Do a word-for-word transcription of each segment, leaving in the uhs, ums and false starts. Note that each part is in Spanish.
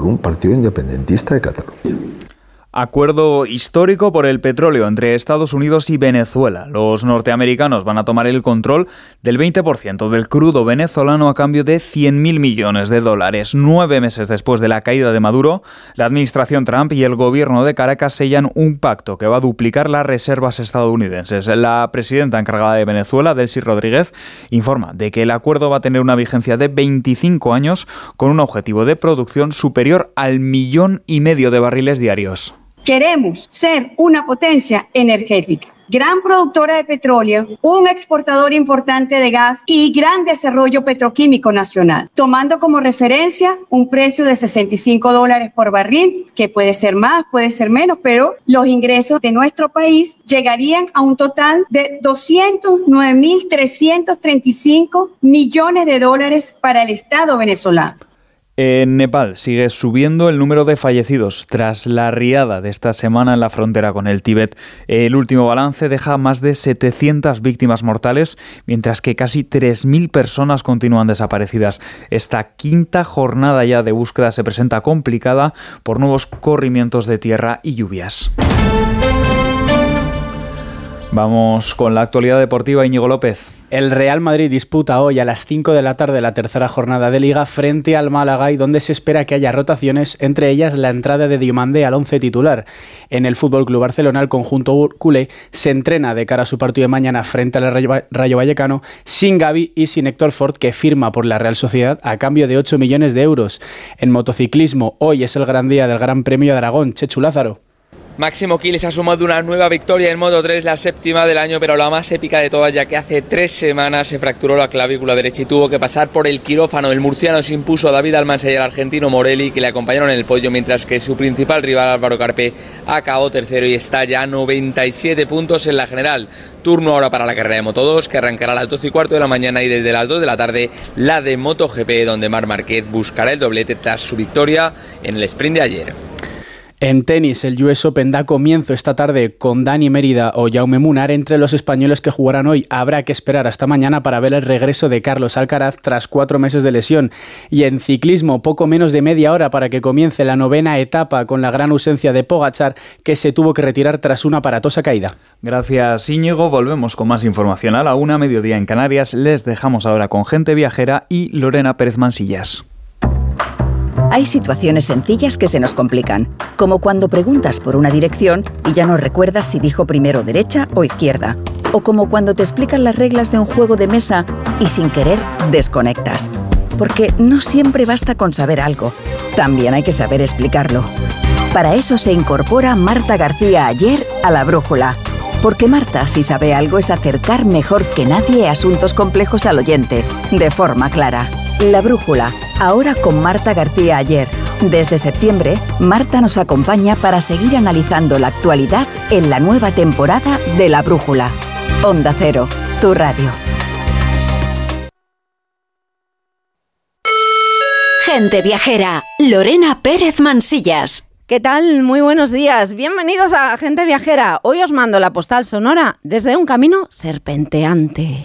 un partido independentista de Cataluña. Acuerdo histórico por el petróleo entre Estados Unidos y Venezuela. Los norteamericanos van a tomar el control del veinte por ciento del crudo venezolano a cambio de cien mil millones de dólares. Nueve meses después de la caída de Maduro, la administración Trump y el gobierno de Caracas sellan un pacto que va a duplicar las reservas estadounidenses. La presidenta encargada de Venezuela, Delcy Rodríguez, informa de que el acuerdo va a tener una vigencia de veinticinco años con un objetivo de producción superior al millón y medio de barriles diarios. Queremos ser una potencia energética, gran productora de petróleo, un exportador importante de gas y gran desarrollo petroquímico nacional, tomando como referencia un precio de sesenta y cinco dólares por barril, que puede ser más, puede ser menos, pero los ingresos de nuestro país llegarían a un total de doscientos nueve mil trescientos treinta y cinco millones de dólares para el Estado venezolano. En Nepal sigue subiendo el número de fallecidos tras la riada de esta semana en la frontera con el Tíbet. El último balance deja más de setecientas víctimas mortales, mientras que casi tres mil personas continúan desaparecidas. Esta quinta jornada ya de búsqueda se presenta complicada por nuevos corrimientos de tierra y lluvias. Vamos con la actualidad deportiva. Íñigo López. El Real Madrid disputa hoy a las cinco de la tarde la tercera jornada de Liga frente al Málaga, y donde se espera que haya rotaciones, entre ellas la entrada de Diomandé al once titular. En el F C Barcelona, el conjunto culé se entrena de cara a su partido de mañana frente al Rayo Vallecano sin Gavi y sin Héctor Fort, que firma por la Real Sociedad a cambio de ocho millones de euros. En motociclismo, hoy es el gran día del Gran Premio de Aragón. Chechu Lázaro. Máximo Quiles ha sumado una nueva victoria en Moto tres, la séptima del año, pero la más épica de todas, ya que hace tres semanas se fracturó la clavícula derecha y tuvo que pasar por el quirófano. El murciano se impuso a David Almansa y al argentino Morelli, que le acompañaron en el podio, mientras que su principal rival Álvaro Carpé acabó tercero y está ya a noventa y siete puntos en la general. Turno ahora para la carrera de Moto dos, que arrancará a las doce y cuarto de la mañana, y desde las dos de la tarde la de MotoGP, donde Marc Márquez buscará el doblete tras su victoria en el sprint de ayer. En tenis, el U S Open da comienzo esta tarde con Dani Mérida o Jaume Munar entre los españoles que jugarán hoy. Habrá que esperar hasta mañana para ver el regreso de Carlos Alcaraz tras cuatro meses de lesión. Y en ciclismo, poco menos de media hora para que comience la novena etapa, con la gran ausencia de Pogačar, que se tuvo que retirar tras una aparatosa caída. Gracias, Íñigo. Volvemos con más información a la una, mediodía en Canarias. Les dejamos ahora con Gente Viajera y Lorena Pérez Mansillas. Hay situaciones sencillas que se nos complican, como cuando preguntas por una dirección y ya no recuerdas si dijo primero derecha o izquierda, o como cuando te explican las reglas de un juego de mesa y sin querer desconectas. Porque no siempre basta con saber algo, también hay que saber explicarlo. Para eso se incorpora Marta García Ayer a La Brújula, porque Marta, si sabe algo, es acercar mejor que nadie asuntos complejos al oyente, de forma clara. La Brújula, ahora con Marta García Ayer. Desde septiembre, Marta nos acompaña para seguir analizando la actualidad en la nueva temporada de La Brújula. Onda Cero, tu radio. Gente Viajera, Lorena Pérez Mansillas. ¿Qué tal? Muy buenos días. Bienvenidos a Gente Viajera. Hoy os mando la postal sonora desde un camino serpenteante.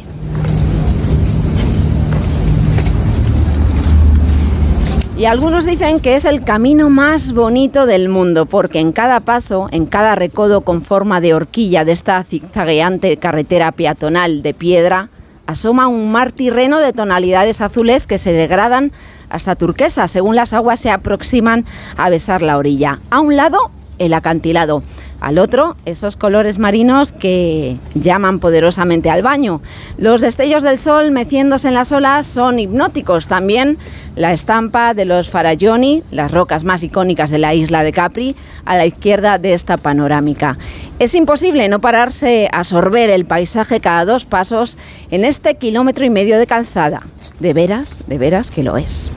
Y algunos dicen que es el camino más bonito del mundo, porque en cada paso, en cada recodo con forma de horquilla de esta zigzagueante carretera peatonal de piedra, asoma un mar tirreno de tonalidades azules que se degradan hasta turquesa según las aguas se aproximan a besar la orilla. A un lado, el acantilado. Al otro, esos colores marinos que llaman poderosamente al baño. Los destellos del sol meciéndose en las olas son hipnóticos. También la estampa de los Faralloni, las rocas más icónicas de la isla de Capri, a la izquierda de esta panorámica. Es imposible no pararse a sorber el paisaje cada dos pasos en este kilómetro y medio de calzada. De veras, de veras que lo es.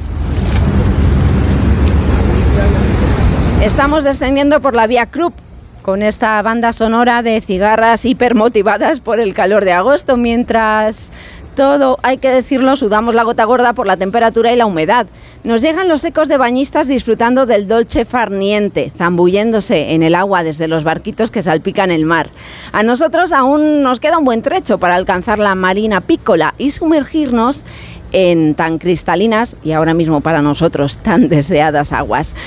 Estamos descendiendo por la Vía Krupp, con esta banda sonora de cigarras hipermotivadas por el calor de agosto, mientras todo, hay que decirlo, sudamos la gota gorda por la temperatura y la humedad. Nos llegan los ecos de bañistas disfrutando del dolce far niente, zambulléndose en el agua desde los barquitos que salpican el mar. A nosotros aún nos queda un buen trecho para alcanzar la Marina Piccola y sumergirnos en tan cristalinas y ahora mismo para nosotros tan deseadas aguas.